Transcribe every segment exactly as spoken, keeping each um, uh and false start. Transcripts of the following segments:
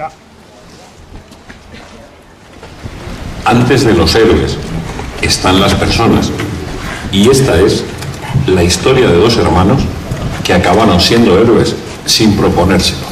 Antes de los héroes están las personas. Y esta es la historia de dos hermanos que acabaron siendo héroes sin proponérselo.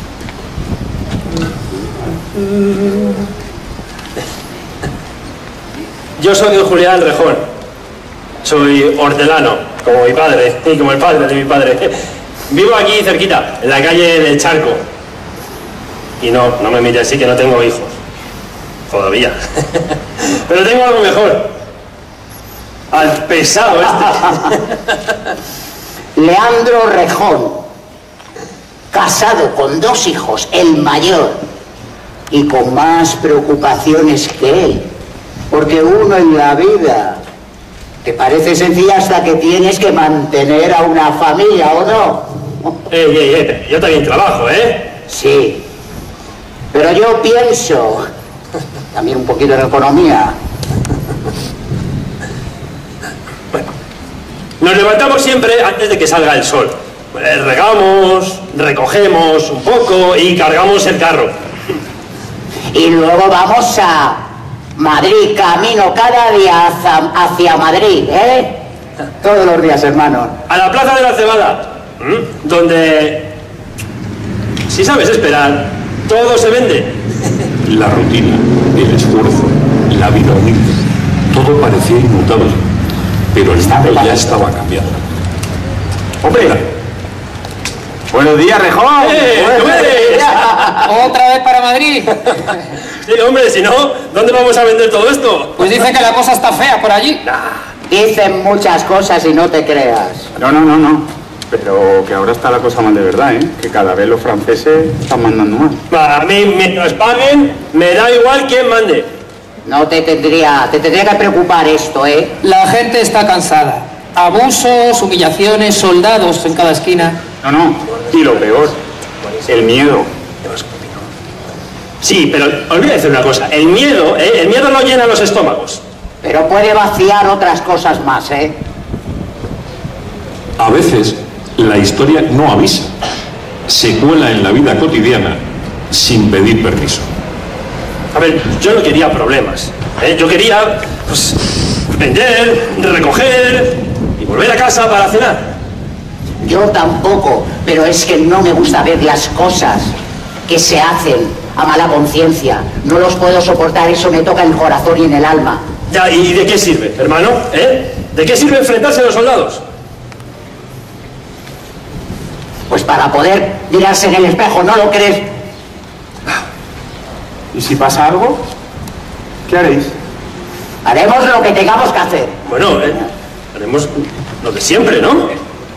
Yo soy don Julián Rejón. Soy hortelano, como mi padre, y como el padre de mi padre. Vivo aquí cerquita, en la calle del Charco. Y no, no me mire así que no tengo hijos. Todavía. Pero tengo algo mejor. Al pesado este. Leandro Rejón, casado con dos hijos, el mayor, y con más preocupaciones que él. Porque uno en la vida te parece sencilla hasta que tienes que mantener a una familia, ¿o no? Ey, ey, ey, yo también trabajo, ¿eh? Sí. Pero yo pienso también un poquito en economía. Bueno, nos levantamos siempre antes de que salga el sol. Eh, regamos, recogemos un poco y cargamos el carro. Y luego vamos a Madrid, camino cada día hacia, hacia Madrid, ¿eh? Todos los días, hermano. A la Plaza de la Cebada, ¿m? Donde, si sabes esperar, todo se vende. La rutina, el esfuerzo, la vida humilde, todo parecía inmutable, pero el mundo ya estaba cambiando. ¡Hombre! ¡Buenos días, Rejón! ¡Eh! ¡Buenos días! ¿Otra vez para Madrid? Sí, hombre, si no, ¿dónde vamos a vender todo esto? Pues dicen que la cosa está fea por allí. Dicen muchas cosas y no te creas. No, no, no, no. Pero que ahora está la cosa mal de verdad, ¿eh? Que cada vez los franceses están mandando más. Va, a mí, mientras paguen, me da igual quién mande. No te tendría, te tendría que preocupar esto, ¿eh? La gente está cansada. Abusos, humillaciones, soldados en cada esquina. No, no. Y lo peor, el miedo. Sí, pero olvida decir una cosa. El miedo, ¿eh? El miedo no llena los estómagos. Pero puede vaciar otras cosas más, ¿eh? A veces la historia no avisa, se cuela en la vida cotidiana sin pedir permiso. A ver, yo no quería problemas, ¿eh? Yo quería, pues, vender, recoger y volver a casa para cenar. Yo tampoco, pero es que no me gusta ver las cosas que se hacen a mala conciencia. No los puedo soportar, eso me toca en el corazón y en el alma. Ya, ¿y de qué sirve, hermano? ¿Eh? ¿De qué sirve enfrentarse a los soldados? Pues para poder mirarse en el espejo, ¿no lo crees? ¿Y si pasa algo? ¿Qué haréis? Haremos lo que tengamos que hacer. Bueno, eh, haremos lo de siempre, ¿no?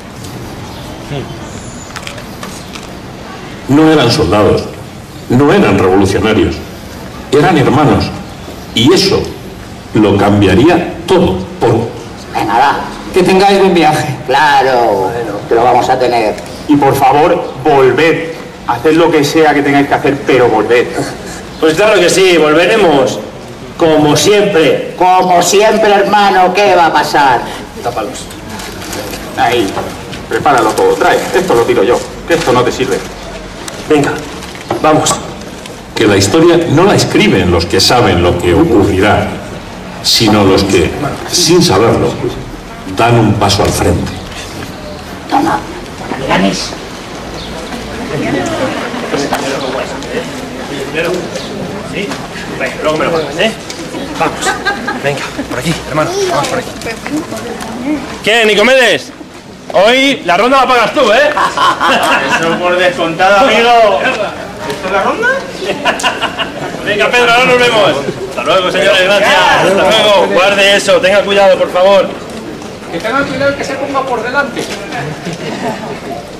No eran soldados, no eran revolucionarios, eran hermanos. Y eso lo cambiaría todo por... Venga, va. Que tengáis buen viaje. Claro, que lo vamos a tener. Y por favor, volved. Haced lo que sea que tengáis que hacer, pero volved. Pues claro que sí, volveremos como siempre. Como siempre, hermano, ¿qué va a pasar? Tápalos. Ahí, prepáralo todo. Trae, esto lo tiro yo, que esto no te sirve. Venga, vamos. Que la historia no la escriben los que saben lo que ocurrirá, sino los que, sin saberlo, dan un paso al frente. Toma, ganes. ¿Sí? Venga, luego me lo pagas, ¿eh? Vamos. Venga, por aquí, hermano. Vamos por aquí. ¿Qué, Nicomedes? Hoy la ronda la pagas tú, ¿eh? Eso por descontado, amigo. ¿Esto es la ronda? Venga, Pedro, ahora nos vemos. Hasta luego, señores, gracias. Hasta luego. Guarde eso, tenga cuidado, por favor. Que tengan cuidado que se ponga por delante.